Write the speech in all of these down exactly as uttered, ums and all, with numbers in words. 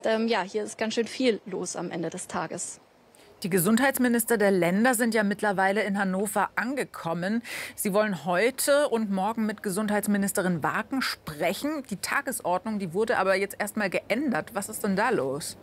Ähm, ja, hier ist ganz schön viel los am Ende des Tages. Die Gesundheitsminister der Länder sind ja mittlerweile in Hannover angekommen. Sie wollen heute und morgen mit Gesundheitsministerin Waken sprechen. Die Tagesordnung, die wurde aber jetzt erst mal geändert. Was ist denn da los?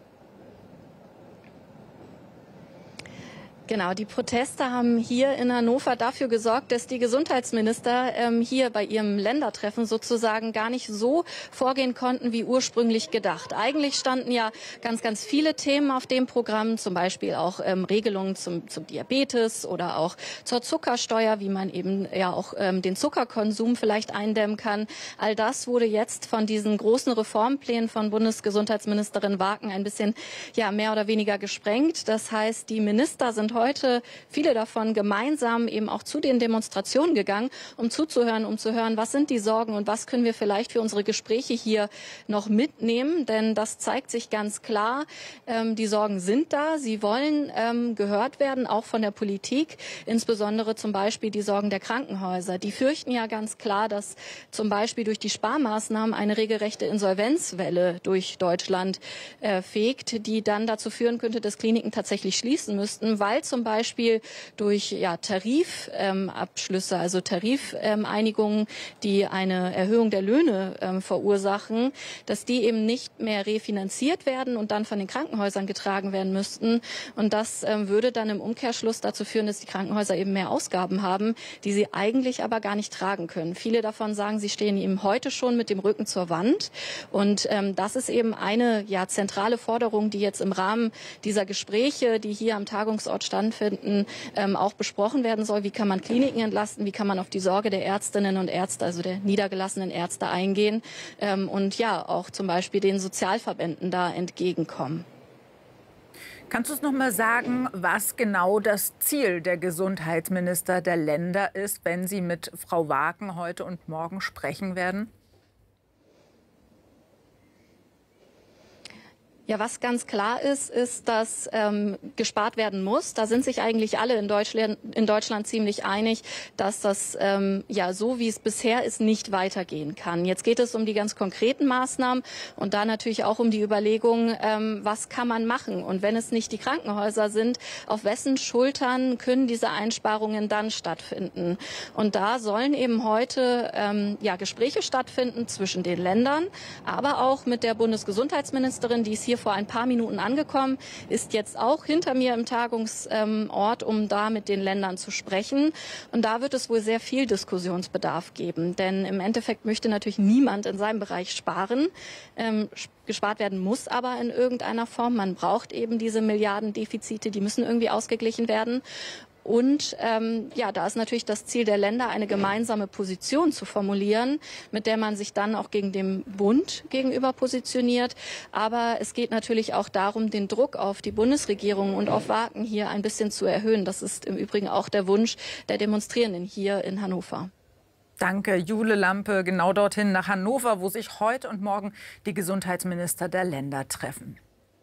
Genau, die Proteste haben hier in Hannover dafür gesorgt, dass die Gesundheitsminister ähm, hier bei ihrem Ländertreffen sozusagen gar nicht so vorgehen konnten, wie ursprünglich gedacht. Eigentlich standen ja ganz, ganz viele Themen auf dem Programm, zum Beispiel auch ähm, Regelungen zum, zum Diabetes oder auch zur Zuckersteuer, wie man eben ja auch ähm, den Zuckerkonsum vielleicht eindämmen kann. All das wurde jetzt von diesen großen Reformplänen von Bundesgesundheitsministerin Waken ein bisschen ja mehr oder weniger gesprengt. Das heißt, die Minister sind heute heute viele davon gemeinsam eben auch zu den Demonstrationen gegangen, um zuzuhören, um zu hören, was sind die Sorgen und was können wir vielleicht für unsere Gespräche hier noch mitnehmen. Denn das zeigt sich ganz klar, ähm, die Sorgen sind da. Sie wollen ähm, gehört werden, auch von der Politik, insbesondere zum Beispiel die Sorgen der Krankenhäuser. Die fürchten ja ganz klar, dass zum Beispiel durch die Sparmaßnahmen eine regelrechte Insolvenzwelle durch Deutschland äh, fegt, die dann dazu führen könnte, dass Kliniken tatsächlich schließen müssten, weil zum Beispiel durch ja, Tarifabschlüsse, ähm, also Tarifeinigungen, ähm, die eine Erhöhung der Löhne ähm, verursachen, dass die eben nicht mehr refinanziert werden und dann von den Krankenhäusern getragen werden müssten. Und das ähm, würde dann im Umkehrschluss dazu führen, dass die Krankenhäuser eben mehr Ausgaben haben, die sie eigentlich aber gar nicht tragen können. Viele davon sagen, sie stehen eben heute schon mit dem Rücken zur Wand. Und ähm, das ist eben eine ja, zentrale Forderung, die jetzt im Rahmen dieser Gespräche, die hier am Tagungsort stattfinden, ähm, auch besprochen werden soll. Wie kann man Kliniken entlasten? Wie kann man auf die Sorge der Ärztinnen und Ärzte, also der niedergelassenen Ärzte eingehen? Ähm, und ja, auch zum Beispiel den Sozialverbänden da entgegenkommen. Kannst du uns noch mal sagen, was genau das Ziel der Gesundheitsminister der Länder ist, wenn sie mit Frau Waken heute und morgen sprechen werden? Ja, was ganz klar ist, ist, dass ähm, gespart werden muss. Da sind sich eigentlich alle in Deutschland, in Deutschland ziemlich einig, dass das ähm, ja so, wie es bisher ist, nicht weitergehen kann. Jetzt geht es um die ganz konkreten Maßnahmen und da natürlich auch um die Überlegung, ähm, was kann man machen? Und wenn es nicht die Krankenhäuser sind, auf wessen Schultern können diese Einsparungen dann stattfinden? Und da sollen eben heute ähm, ja, Gespräche stattfinden zwischen den Ländern, aber auch mit der Bundesgesundheitsministerin, die ist hier vor ein paar Minuten angekommen, ist jetzt auch hinter mir im Tagungsort, um da mit den Ländern zu sprechen. Und da wird es wohl sehr viel Diskussionsbedarf geben. Denn im Endeffekt möchte natürlich niemand in seinem Bereich sparen. Ähm, gespart werden muss aber in irgendeiner Form. Man braucht eben diese Milliardendefizite, die müssen irgendwie ausgeglichen werden. Und ähm, ja, da ist natürlich das Ziel der Länder, eine gemeinsame Position zu formulieren, mit der man sich dann auch gegen den Bund gegenüber positioniert. Aber es geht natürlich auch darum, den Druck auf die Bundesregierung und auf Waken hier ein bisschen zu erhöhen. Das ist im Übrigen auch der Wunsch der Demonstrierenden hier in Hannover. Danke, Jule Lampe. Genau dorthin nach Hannover, wo sich heute und morgen die Gesundheitsminister der Länder treffen.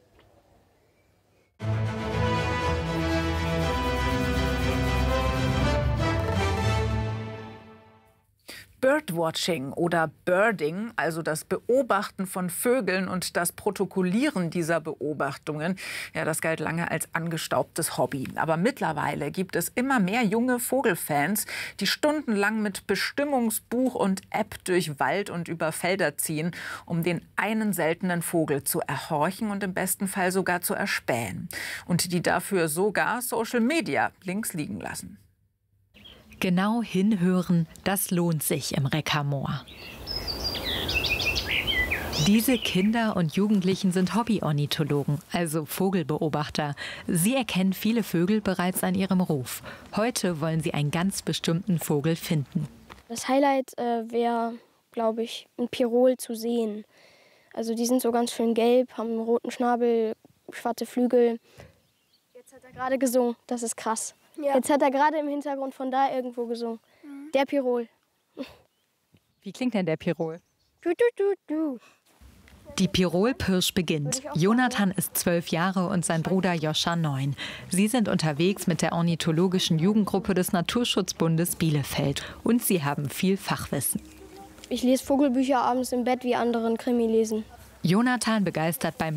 Birdwatching oder Birding, also das Beobachten von Vögeln und das Protokollieren dieser Beobachtungen, ja, das galt lange als angestaubtes Hobby. Aber mittlerweile gibt es immer mehr junge Vogelfans, die stundenlang mit Bestimmungsbuch und App durch Wald und über Felder ziehen, um den einen seltenen Vogel zu erhorchen und im besten Fall sogar zu erspähen. Und die dafür sogar Social Media links liegen lassen. Genau hinhören, das lohnt sich im Reckermoor. Diese Kinder und Jugendlichen sind Hobby-Ornithologen, also Vogelbeobachter. Sie erkennen viele Vögel bereits an ihrem Ruf. Heute wollen sie einen ganz bestimmten Vogel finden. Das Highlight äh, wäre, glaube ich, ein Pirol zu sehen. Also die sind so ganz schön gelb, haben einen roten Schnabel, schwarze Flügel. Jetzt hat er gerade gesungen, das ist krass. Ja. Jetzt hat er gerade im Hintergrund von da irgendwo gesungen. Mhm. Der Pirol. Wie klingt denn der Pirol? Du, du, du, du. Die Pirol-Pirsch beginnt. Jonathan ist zwölf Jahre und sein Bruder Joscha neun. Sie sind unterwegs mit der ornithologischen Jugendgruppe des Naturschutzbundes Bielefeld. Und sie haben viel Fachwissen. Ich lese Vogelbücher abends im Bett, wie andere einen Krimi lesen. Jonathan begeistert beim